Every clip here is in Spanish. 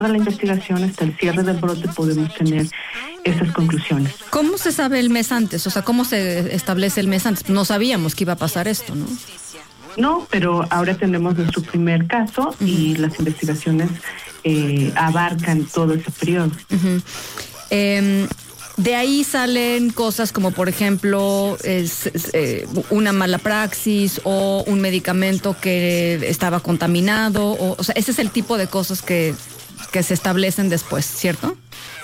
la investigación, hasta el cierre del brote, podemos tener esas conclusiones. ¿Cómo se sabe el mes antes? O sea, ¿cómo se establece el mes antes? No sabíamos que iba a pasar esto, ¿no? No, pero ahora tenemos nuestro primer caso y las investigaciones abarcan todo ese periodo. De ahí salen cosas como, por ejemplo, una mala praxis o un medicamento que estaba contaminado. O sea, ese es el tipo de cosas que se establecen después, ¿cierto?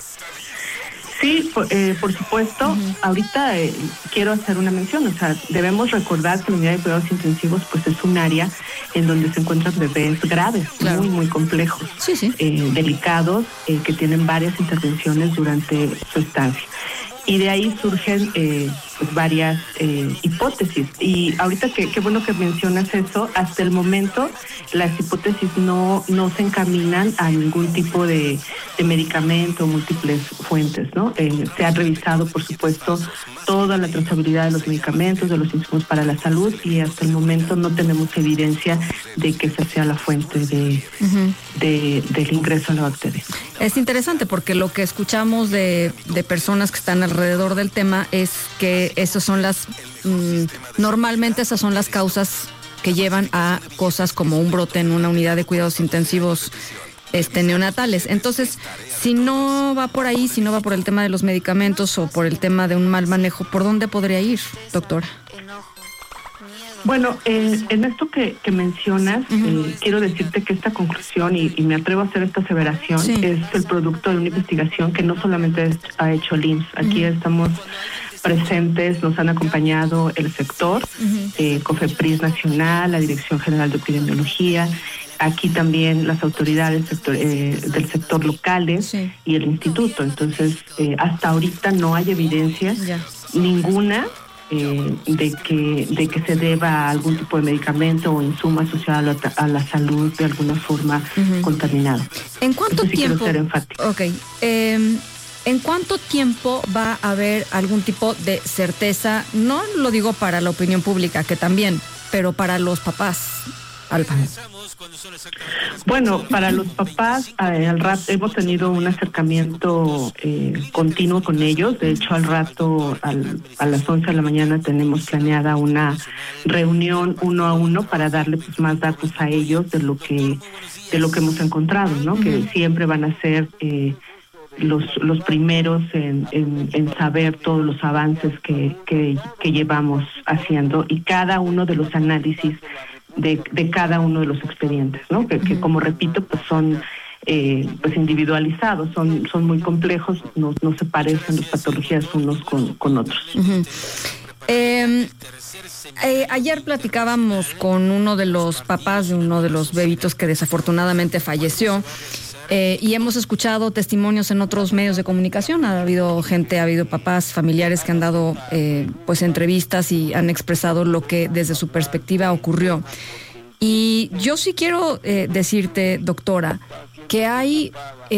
Sí, por supuesto. Ahorita quiero hacer una mención. O sea, debemos recordar que la unidad de cuidados intensivos pues es un área en donde se encuentran bebés graves, claro, muy complejos, delicados, que tienen varias intervenciones durante su estancia. Y de ahí surgen pues varias hipótesis. Y ahorita qué bueno que mencionas eso. Hasta el momento las hipótesis no se encaminan a ningún tipo de medicamento, múltiples fuentes, ¿no? Se ha revisado, por supuesto, toda la trazabilidad de los medicamentos, de los insumos para la salud, y hasta el momento no tenemos evidencia de que esa sea la fuente del ingreso a la bacteria. Es interesante porque lo que escuchamos de personas que están alrededor del tema es que normalmente esas son las causas que llevan a cosas como un brote en una unidad de cuidados intensivos neonatales. Entonces, si no va por ahí, si no va por el tema de los medicamentos o por el tema de un mal manejo, ¿por dónde podría ir, doctora? Bueno, en esto que mencionas, quiero decirte que esta conclusión, y me atrevo a hacer esta aseveración, es el producto de una investigación que no solamente ha hecho el IMSS. Aquí estamos presentes, nos han acompañado el sector, COFEPRIS Nacional, la Dirección General de Epidemiología, aquí también las autoridades del sector locales y el instituto. Entonces, hasta ahorita no hay evidencia ninguna de que se deba a algún tipo de medicamento o insumo asociado a la salud de alguna forma contaminado. ¿En cuánto tiempo? Quiero ser enfática. Ok. ¿En cuánto tiempo va a haber algún tipo de certeza? No lo digo para la opinión pública, que también, pero para los papás, Alba. Bueno, para los papás, al rato hemos tenido un acercamiento continuo con ellos. De hecho, al rato, a las 11 de la mañana, tenemos planeada una reunión 1 a 1 para darle pues más datos a ellos de lo que hemos encontrado, ¿no? Que siempre van a ser los primeros en saber todos los avances que llevamos haciendo, y cada uno de los análisis de cada uno de los expedientes, ¿no? Que como repito, pues son pues individualizados, son muy complejos, no se parecen las patologías unos con otros. Ayer platicábamos con uno de los papás de uno de los bebitos que desafortunadamente falleció. Y hemos escuchado testimonios en otros medios de comunicación. Ha habido papás, familiares que han dado pues entrevistas y han expresado lo que desde su perspectiva ocurrió. Y yo sí quiero decirte, doctora, que hay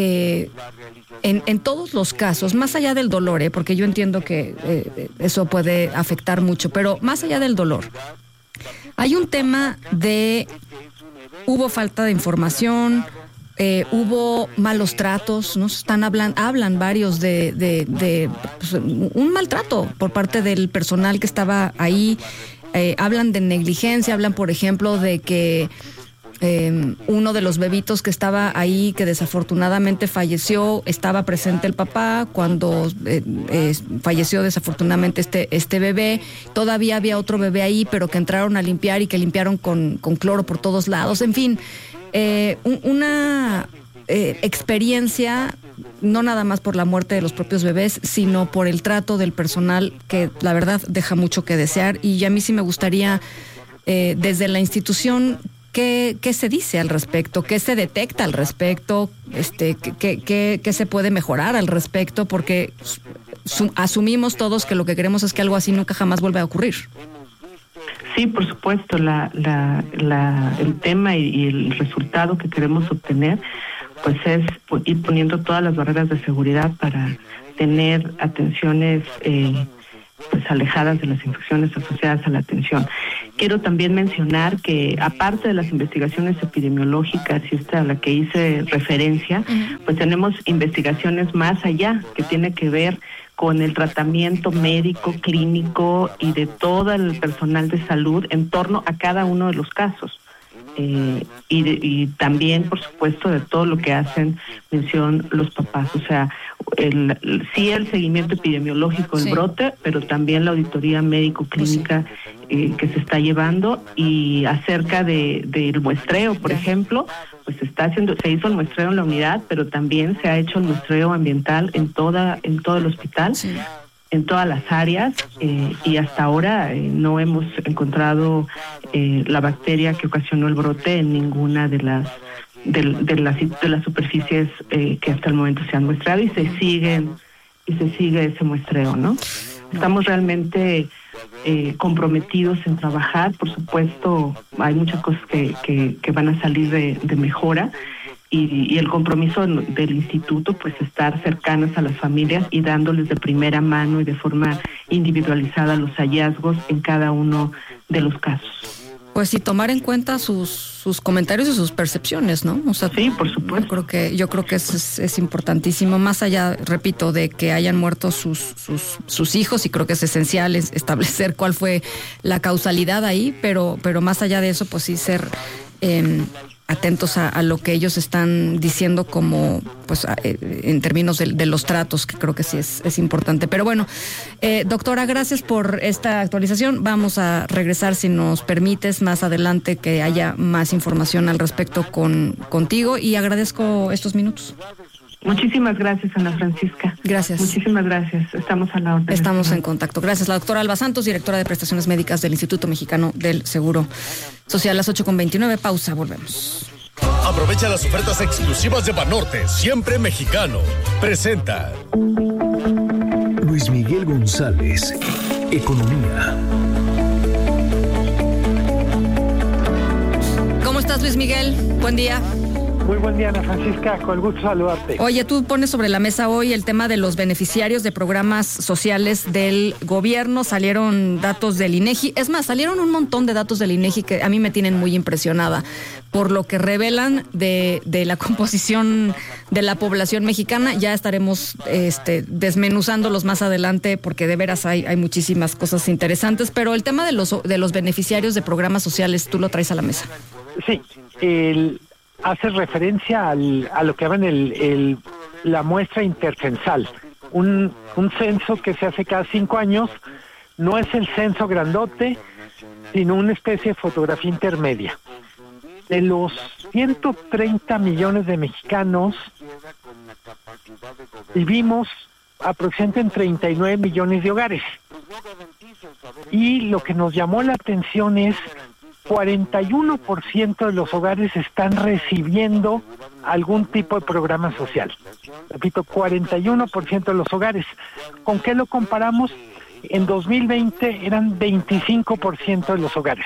en todos los casos, más allá del dolor, porque yo entiendo que eso puede afectar mucho, pero más allá del dolor, hay un tema de hubo falta de información. Hubo malos tratos, ¿no? Hablan varios de pues, un maltrato por parte del personal que estaba ahí. Hablan de negligencia, hablan, por ejemplo, de que uno de los bebitos que estaba ahí, que desafortunadamente falleció, estaba presente el papá cuando falleció desafortunadamente este bebé. Todavía había otro bebé ahí, pero que entraron a limpiar y que limpiaron con cloro por todos lados. En fin, una experiencia no nada más por la muerte de los propios bebés, sino por el trato del personal, que la verdad deja mucho que desear. Y a mí sí me gustaría, desde la institución, ¿qué se dice al respecto? ¿Qué se detecta al respecto? ¿Qué se puede mejorar al respecto? Porque asumimos todos que lo que queremos es que algo así nunca jamás vuelva a ocurrir. Sí, por supuesto, el tema y el resultado que queremos obtener pues es ir poniendo todas las barreras de seguridad para tener atenciones pues alejadas de las infecciones asociadas a la atención. Quiero también mencionar que aparte de las investigaciones epidemiológicas y esta a la que hice referencia, pues tenemos investigaciones más allá que tiene que ver con el tratamiento médico, clínico y de todo el personal de salud en torno a cada uno de los casos. Y también, por supuesto, de todo lo que hacen mención los papás. O sea, sí el seguimiento epidemiológico del brote, pero también la auditoría médico-clínica que se está llevando. Y acerca del muestreo, por ejemplo, pues se hizo el muestreo en la unidad, pero también se ha hecho el muestreo ambiental en todo el hospital. Sí. En todas las áreas, y hasta ahora no hemos encontrado la bacteria que ocasionó el brote en ninguna de las superficies que hasta el momento se han muestrado, y se sigue ese muestreo, ¿no? Estamos realmente comprometidos en trabajar. Por supuesto, hay muchas cosas que van a salir de mejora. Y el compromiso del instituto, pues estar cercanos a las familias y dándoles de primera mano y de forma individualizada los hallazgos en cada uno de los casos. Pues sí, tomar en cuenta sus comentarios y sus percepciones, ¿no? O sea, sí, por supuesto. Yo creo que es importantísimo, más allá, repito, de que hayan muerto sus hijos, y creo que es esencial establecer cuál fue la causalidad ahí, pero más allá de eso, pues sí ser atentos a lo que ellos están diciendo como, pues, en términos de los tratos, que creo que sí es importante. Pero bueno, doctora, gracias por esta actualización. Vamos a regresar, si nos permites, más adelante, que haya más información al respecto contigo, y agradezco estos minutos. Muchísimas gracias, Ana Francisca. Gracias. Muchísimas gracias. Estamos a la orden. Estamos en contacto. Gracias. La doctora Alba Santos, directora de Prestaciones Médicas del Instituto Mexicano del Seguro Social. Las 8:29. Pausa. Volvemos. Aprovecha las ofertas exclusivas de Banorte, siempre mexicano. Presenta Luis Miguel González, Economía. ¿Cómo estás, Luis Miguel? Buen día. Muy buen día, Ana Francisca, con el gusto de saludarte. Oye, tú pones sobre la mesa hoy el tema de los beneficiarios de programas sociales del gobierno. Salieron datos del INEGI, es más, salieron un montón de datos del INEGI que a mí me tienen muy impresionada por lo que revelan de la composición de la población mexicana. Ya estaremos desmenuzándolos más adelante, porque de veras hay muchísimas cosas interesantes, pero el tema de los beneficiarios de programas sociales, tú lo traes a la mesa. Sí, hace referencia a lo que llaman la muestra intercensal, un censo que se hace cada 5 años. No es el censo grandote, sino una especie de fotografía intermedia. De los 130 millones de mexicanos, vivimos aproximadamente en 39 millones de hogares. Y lo que nos llamó la atención es 41% de los hogares están recibiendo algún tipo de programa social. Repito, 41% de los hogares. ¿Con qué lo comparamos? En 2020 eran 25% de los hogares.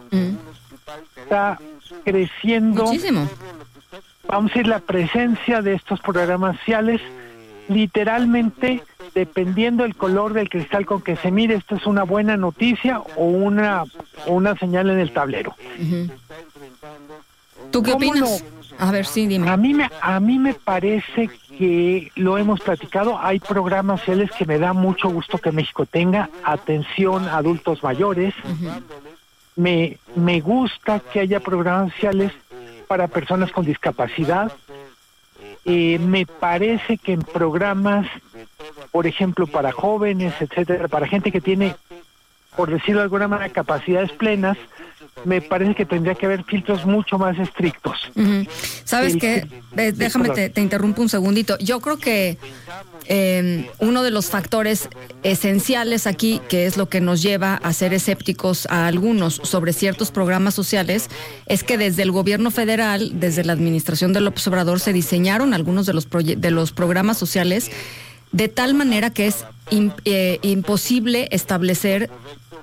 Está creciendo muchísimo. Vamos a decir, la presencia de estos programas sociales. Literalmente, dependiendo del color del cristal con que se mire, esto es una buena noticia o una señal en el tablero. Uh-huh. ¿Tú qué opinas? A ver, sí, dime. A mí me parece que lo hemos platicado. Hay programas sociales que me da mucho gusto que México tenga. Atención a adultos mayores. Uh-huh. Me gusta que haya programas sociales para personas con discapacidad. Me parece que en programas, por ejemplo, para jóvenes, etcétera, para gente que tiene, por decirlo de alguna manera, capacidades plenas, me parece que tendría que haber filtros mucho más estrictos. Uh-huh. ¿Sabes qué? Déjame, te interrumpo un segundito. Yo creo que uno de los factores esenciales aquí, que es lo que nos lleva a ser escépticos a algunos sobre ciertos programas sociales, es que desde el gobierno federal, desde la administración de López Obrador, se diseñaron algunos de los programas sociales de tal manera que es imposible establecer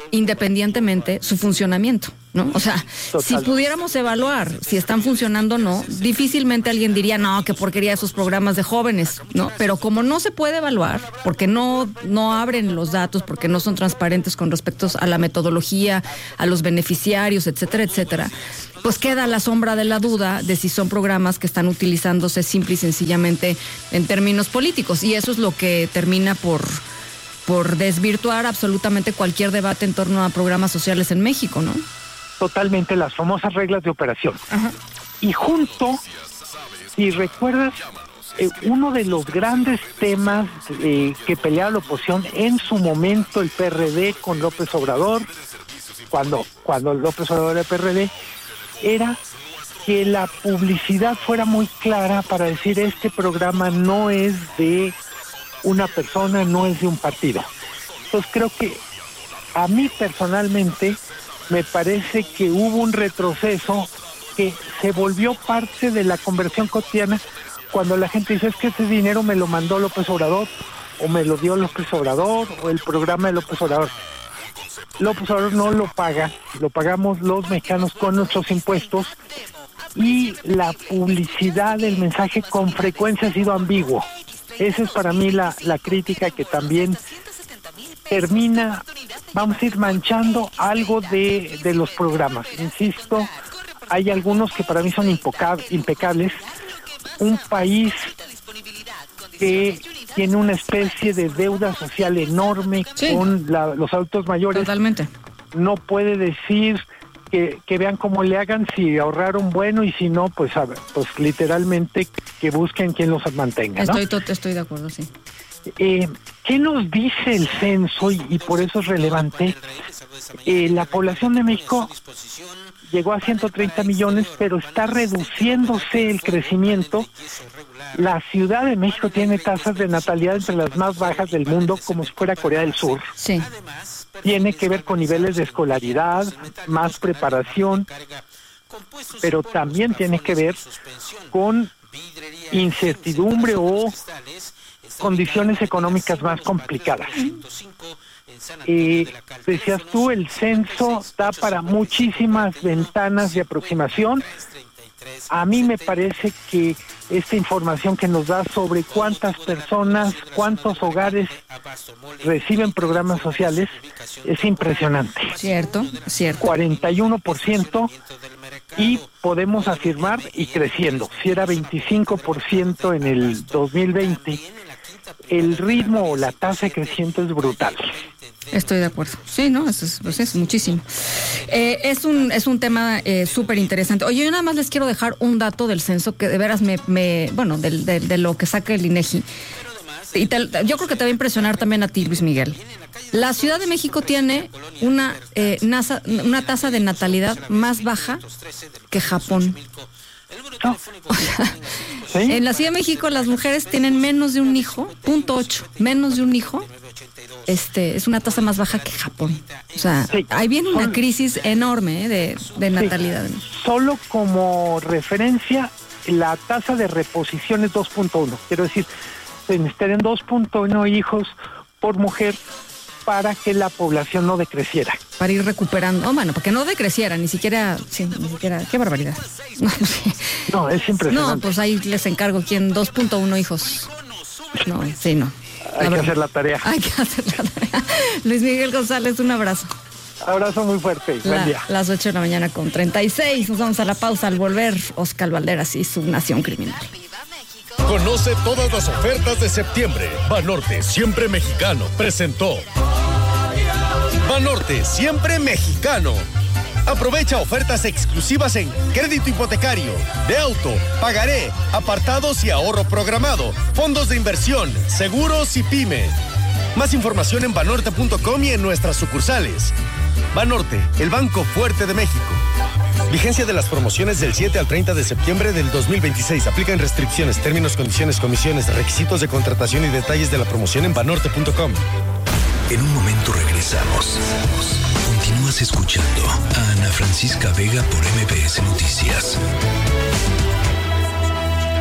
independientemente su funcionamiento, ¿no? O sea, si pudiéramos evaluar si están funcionando o no, difícilmente alguien diría, no, qué porquería esos programas de jóvenes, ¿no? Pero como no se puede evaluar, porque no abren los datos, porque no son transparentes con respecto a la metodología, a los beneficiarios, etcétera, etcétera, pues queda a la sombra de la duda de si son programas que están utilizándose simple y sencillamente en términos políticos. Y eso es lo que termina por desvirtuar absolutamente cualquier debate en torno a programas sociales en México, ¿no? Totalmente, las famosas reglas de operación. Ajá. Y junto, si recuerdas, uno de los grandes temas que peleaba la oposición en su momento el PRD con López Obrador, cuando López Obrador era PRD, era que la publicidad fuera muy clara para decir este programa no es de una persona, no es de un partido. Entonces creo que a mí personalmente me parece que hubo un retroceso que se volvió parte de la conversión cotidiana cuando la gente dice es que ese dinero me lo mandó López Obrador o me lo dio López Obrador o el programa de López Obrador. López Obrador no lo paga, lo pagamos los mexicanos con nuestros impuestos y la publicidad del mensaje con frecuencia ha sido ambiguo. Esa es para mí la crítica que también termina, vamos a ir manchando algo de los programas. Insisto, hay algunos que para mí son impecables. Un país que tiene una especie de deuda social enorme con los adultos mayores. Totalmente. No puede decir que vean cómo le hagan, si ahorraron bueno y si no, pues literalmente que busquen quien los mantenga, ¿no? Estoy de acuerdo, sí. ¿Qué nos dice el censo? Y por eso es relevante. La población de México llegó a 130 millones, pero está reduciéndose el crecimiento. La Ciudad de México tiene tasas de natalidad entre las más bajas del mundo, como si fuera Corea del Sur. Sí. Tiene que ver con niveles de escolaridad, más preparación, pero también tiene que ver con incertidumbre o condiciones económicas más complicadas. Decías tú, el censo da para muchísimas ventanas de aproximación. A mí me parece que esta información que nos da sobre cuántas personas, cuántos hogares reciben programas sociales es impresionante. Cierto. 41%, y podemos afirmar, y creciendo, si era 25% en el 2020, el ritmo o la tasa de crecimiento es brutal. Estoy de acuerdo. Sí, ¿no? Es muchísimo. Es un tema súper interesante. Oye, yo nada más les quiero dejar un dato del censo que de veras de lo que saca el INEGI. Y yo creo que te va a impresionar también a ti, Luis Miguel. La Ciudad de México tiene una tasa de natalidad más baja que Japón. ¿Sí? En la Ciudad de México las mujeres tienen menos de un hijo, 0.8, menos de un hijo. Es una tasa más baja que Japón. O sea, ahí viene una crisis enorme de natalidad. Sí. Solo como referencia, la tasa de reposición es 2.1. Quiero decir, se necesitan 2.1 hijos por mujer para que la población no decreciera. Para ir recuperando, para que no decreciera, ni siquiera, qué barbaridad. No, es impresionante. No, pues ahí les encargo, 2.1 hijos. No. Hay que hacer la tarea. Luis Miguel González, un abrazo. Abrazo muy fuerte. Buen día. Las 8:36 Nos vamos a la pausa. Al volver, Oscar Valderas y su Nación Criminal. Conoce todas las ofertas de septiembre. Banorte, siempre mexicano, presentó. Banorte, siempre mexicano. Aprovecha ofertas exclusivas en crédito hipotecario, de auto, pagaré, apartados y ahorro programado, fondos de inversión, seguros y pyme. Más información en banorte.com y en nuestras sucursales. Banorte, el banco fuerte de México. Vigencia de las promociones del 7 al 30 de septiembre del 2026. Aplican restricciones, términos, condiciones, comisiones, requisitos de contratación y detalles de la promoción en banorte.com. En un momento regresamos. Continúas escuchando a Ana Francisca Vega por MBS Noticias.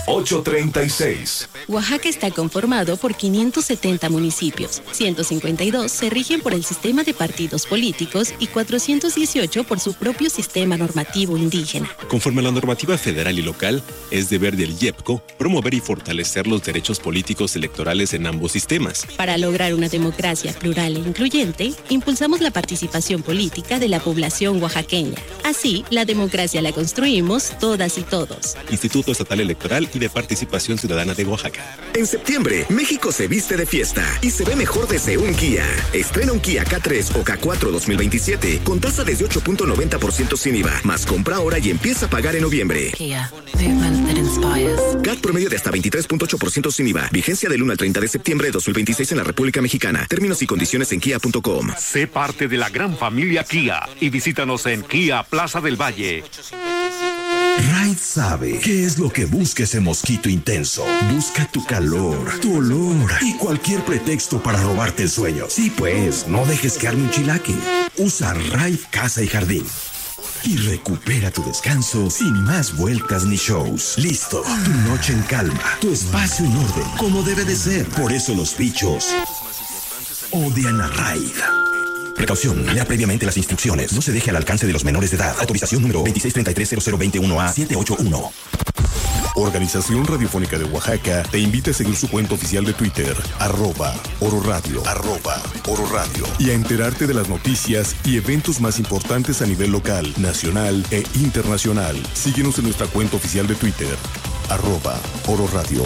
836. Oaxaca está conformado por 570 municipios, 152 se rigen por el sistema de partidos políticos y 418 por su propio sistema normativo indígena. Conforme a la normativa federal y local, es deber del IEPCO promover y fortalecer los derechos políticos electorales en ambos sistemas. Para lograr una democracia plural e incluyente, impulsamos la participación política de la población oaxaqueña. Así, la democracia la construimos todas y todos. Instituto Estatal Electoral y de Participación Ciudadana de Oaxaca. En septiembre, México se viste de fiesta y se ve mejor desde un Kia. Estrena un Kia K3 o K4 2027 con tasa desde 8.90% sin IVA, más compra ahora y empieza a pagar en noviembre. Kia, movement that inspires. CAT promedio de hasta 23.8% sin IVA. Vigencia del 1 al 30 de septiembre de 2026 en la República Mexicana. Términos y condiciones en kia.com. Sé parte de la gran familia Kia y visítanos en Kia Plaza del Valle. Raid sabe qué es lo que busca ese mosquito intenso. Busca tu calor, tu olor y cualquier pretexto para robarte el sueño. Sí, pues, no dejes que arme un chilaque. Usa Raid Casa y Jardín y recupera tu descanso sin más vueltas ni shows. Listo, tu noche en calma, tu espacio en orden, como debe de ser. Por eso los bichos odian a Raid. Precaución, lea previamente las instrucciones. No se deje al alcance de los menores de edad. Autorización número 26330021A781. Organización Radiofónica de Oaxaca te invita a seguir su cuenta oficial de Twitter, @Oro Radio, y a enterarte de las noticias y eventos más importantes a nivel local, nacional e internacional. Síguenos en nuestra cuenta oficial de Twitter, @Oro Radio.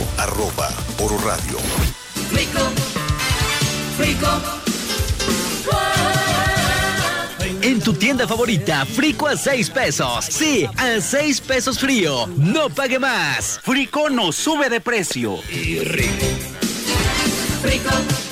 En tu tienda favorita, Frico a 6 pesos. Sí, a 6 pesos frío. No pague más. Frico no sube de precio. Y rico. Frico.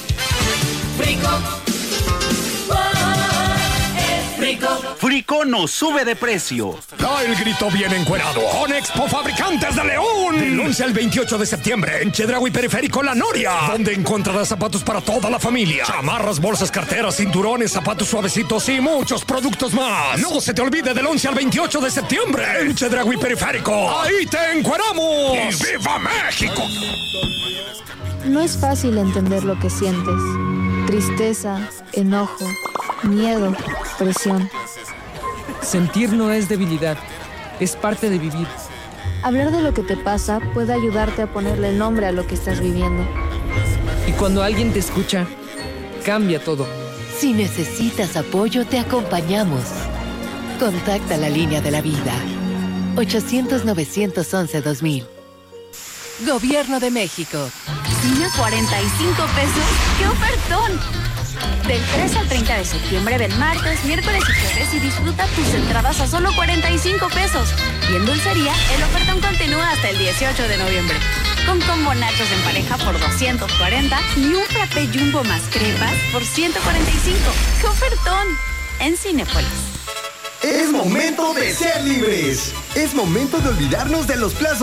Frico no sube de precio. Da el grito bien encuerado con Expo Fabricantes de León. Del 11 al 28 de septiembre en Chedraui Periférico La Noria, donde encontrarás zapatos para toda la familia, chamarras, bolsas, carteras, cinturones, zapatos suavecitos y muchos productos más. No se te olvide del 11 al 28 de septiembre en Chedraui Periférico. ¡Ahí te encueramos! ¡Y viva México! No es fácil entender lo que sientes. Tristeza, enojo, miedo, presión. Sentir no es debilidad, es parte de vivir. Hablar de lo que te pasa puede ayudarte a ponerle nombre a lo que estás viviendo. Y cuando alguien te escucha, cambia todo. Si necesitas apoyo, te acompañamos. Contacta la línea de la vida. 800-911-2000. Gobierno de México. ¿Cine 45 pesos? ¡Qué ofertón! Del 3 al 30 de septiembre, ven martes, miércoles y jueves y disfruta tus entradas a solo 45 pesos. Y en dulcería, el ofertón continúa hasta el 18 de noviembre. Con combo nachos en pareja por 240 y un frappé jumbo más crepas por 145. ¡Qué ofertón! En Cinépolis. Es momento de ser libres. Es momento de olvidarnos de los plazos